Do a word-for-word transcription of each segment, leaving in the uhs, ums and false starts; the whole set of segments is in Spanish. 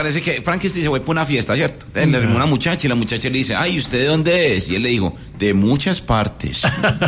parece que Frankenstein se fue por una fiesta, ¿cierto? Entonces, le arrimó una muchacha y la muchacha le dice, ay, ¿usted de dónde es? Y él le dijo, de muchas partes.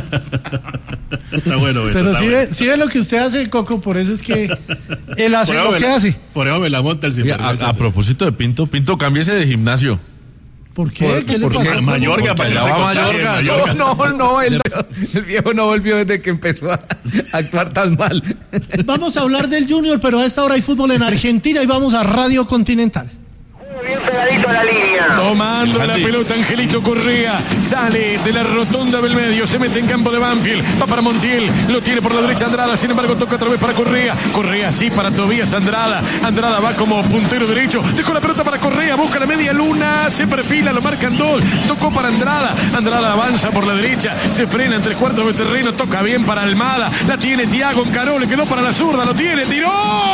Está bueno, Beto, pero está si bueno. ve, si ve lo que usted hace, Coco, por eso es que él hace Por lo eso que me la- hace. Por eso me la monta el Oye, sinvergüenza. a, a propósito de Pinto, Pinto, cámbiese de gimnasio. ¿Por qué? ¿Por- ¿Qué le por pasó? qué? Coco? Mayorga, para que no allá se va contagie, Mayorga. Mayorga. No, no, no, el, el viejo no volvió desde que empezó a actuar tan mal. Vamos a hablar del Junior, pero a esta hora hay fútbol en Argentina y vamos a Radio Continental. Bien pegadito a la línea. Tomando la Santi. pelota Angelito Correa, sale de la rotonda del medio, se mete en campo de Banfield, va para Montiel, lo tiene por la derecha Andrada, sin embargo toca otra vez para Correa, Correa sí para Tobías Andrada, Andrada va como puntero derecho, dejó la pelota para Correa, busca la media luna, se perfila, lo marcan dos, tocó para Andrada, Andrada avanza por la derecha, se frena en tres cuartos de terreno, toca bien para Almada, la tiene Thiago Encaró, le quedó para la zurda, lo tiene, tiró,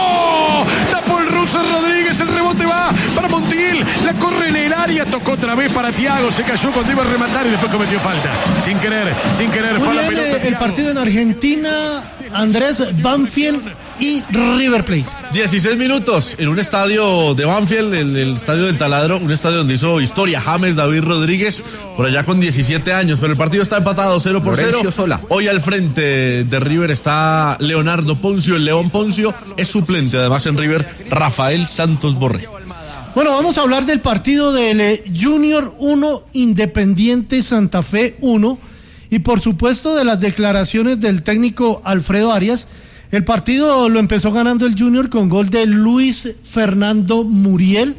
tapó el ruso Rodríguez, el rebote va para Montiel, la corre en el área, tocó otra vez para Thiago, se cayó cuando iba a rematar y después cometió falta. Sin querer, sin querer, fue Muy a la bien, pelota. eh, el Thiago. partido en Argentina, Andrés, Banfield y River Plate. dieciséis minutos en un estadio de Banfield, el, el estadio del Taladro, un estadio donde hizo historia James David Rodríguez, por allá con diecisiete años, pero el partido está empatado cero por cero. Lorenzo Sola. Hoy al frente de River está Leonardo Poncio, el León Poncio es suplente, además en River, Rafael Santos Borré. Bueno, vamos a hablar del partido del eh, Junior uno, Independiente Santa Fe uno, y por supuesto de las declaraciones del técnico Alfredo Arias. El partido lo empezó ganando el Junior con gol de Luis Fernando Muriel,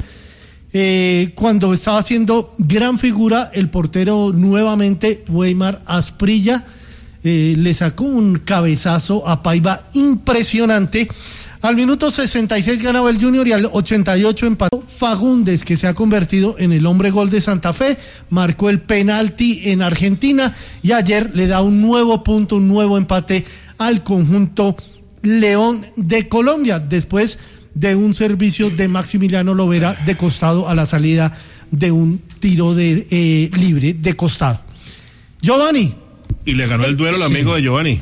eh, cuando estaba haciendo gran figura el portero nuevamente, Weimar Asprilla, eh, le sacó un cabezazo a Paiva impresionante. Al minuto sesenta y seis ganaba el Junior y al ochenta y ocho empató Fagundes, que se ha convertido en el hombre gol de Santa Fe, marcó el penalti en Argentina y ayer le da un nuevo punto, un nuevo empate al conjunto León de Colombia, después de un servicio de Maximiliano Lovera de costado a la salida de un tiro de eh, libre de costado. Giovanni. Y le ganó el duelo el amigo de Giovanni.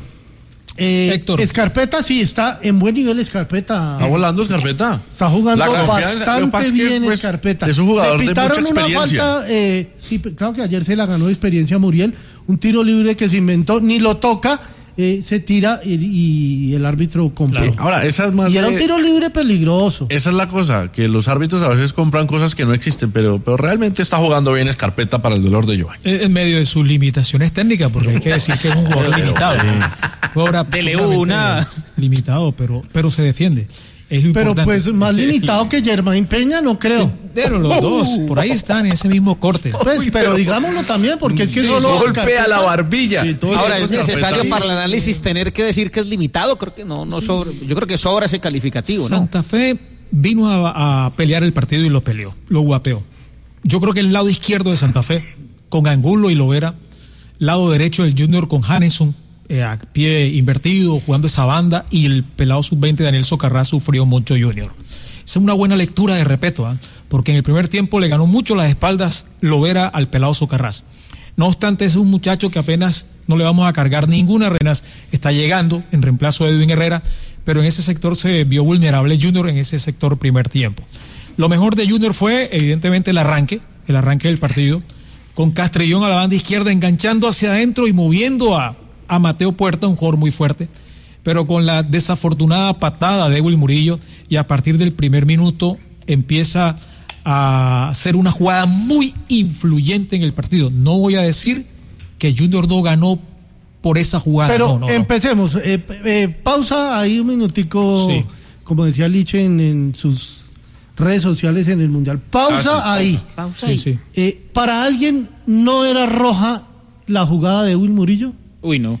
Eh, Héctor. Escarpeta sí está en buen nivel. Escarpeta Está volando Escarpeta. está jugando La confianza, lo que bastante pasa es que, bien. pues, Escarpeta es un jugador le de pitaron mucha una experiencia. falta, eh, sí, claro que ayer se la ganó de experiencia Muriel, un tiro libre que se inventó, ni lo toca, eh, se tira y, y el árbitro compró. Ahora, esa es más Y era de- un tiro libre peligroso. Esa es la cosa, que los árbitros a veces compran cosas que no existen, pero, pero realmente está jugando bien Escarpeta para el dolor de Giovanni. En medio de sus limitaciones técnicas, porque hay que decir que es un jugador limitado. Jugador Dele absolutamente una. limitado, pero, pero se defiende. Es lo Pero importante. pues más limitado que Germain Peña, no creo. Pero los dos, por ahí están en ese mismo corte. Pues, pero digámoslo también, porque es que solo Golpea Escarpeta- la barbilla. Sí, todo Ahora, el ¿es tiempo necesario Escarpeta. para el análisis tener que decir que es limitado? Creo que no, no sobra. Yo creo que sobra ese calificativo, ¿no? Santa Fe vino a, a pelear el partido y lo peleó, lo guapeó. Yo creo que el lado izquierdo de Santa Fe, con Angulo y Lovera, lado derecho del Junior con Hanneson, eh, a pie invertido, jugando esa banda, y el pelado sub veinte Daniel Socarrás sufrió mucho Junior. Esa es una buena lectura de Repeto, ¿eh? Porque en el primer tiempo le ganó mucho las espaldas Lovera al pelado Socarrás. No obstante, ese es un muchacho que apenas no le vamos a cargar ninguna renas, está llegando en reemplazo de Edwin Herrera, pero en ese sector se vio vulnerable Junior en ese sector primer tiempo. Lo mejor de Junior fue evidentemente el arranque, el arranque del partido, con Castrillón a la banda izquierda enganchando hacia adentro y moviendo a, a Mateo Puerta, un jugador muy fuerte, pero con la desafortunada patada de Edwin Murillo, y a partir del primer minuto empieza a hacer una jugada muy influyente en el partido. No voy a decir que Junior no ganó por esa jugada. Pero no, no, no. empecemos. Eh, eh, pausa ahí un minutico, Sí. como decía Liche en, en sus redes sociales en el Mundial. Pausa Ah, sí. ahí. Sí, sí. Eh, ¿Para alguien no era roja la jugada de Will Murillo? Uy, no.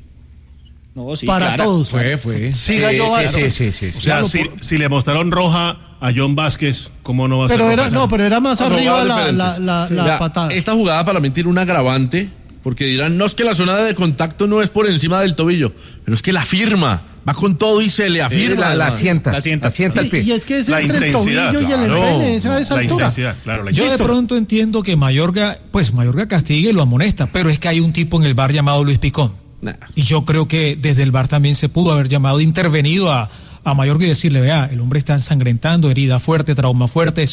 No, sí, Para clara. todos. Fue, fue. Siga Sí, Giovanni. sí, sí, sí, sí. O sea, Claro, si, por- si le mostraron roja a John Vázquez, ¿cómo no va a ser Pero roja era, esa? no, pero era más Son arriba jugadas la, diferentes. la, la, Sí. la Vea, patada. Esta jugada para mí tiene un agravante, porque dirán, no es que la zona de contacto no es por encima del tobillo, pero es que la firma, va con todo y se le afirma. la, la además. sienta, La sienta. la sienta el Y, pie. y es que es La entre el intensidad, tobillo y el claro. empeine, esa, esa La altura. intensidad, claro. La Yo de intensidad. pronto entiendo que Mayorga, pues Mayorga castiga y lo amonesta, pero es que hay un tipo en el bar llamado Luis Picón. Nah. Y yo creo que desde el bar también se pudo haber llamado, intervenido a, a Mayorga y decirle, vea, el hombre está ensangrentando, herida fuerte, trauma fuerte.